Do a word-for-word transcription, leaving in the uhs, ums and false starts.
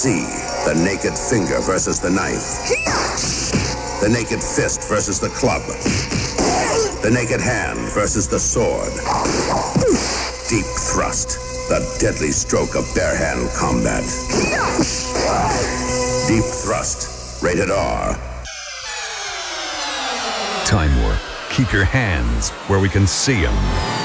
C, the naked finger versus the knife. The naked fist versus the club. The naked hand versus the sword. Deep thrust, the deadly stroke of bare hand combat. Deep thrust, rated R. Time Warp. Keep your hands where we can see them.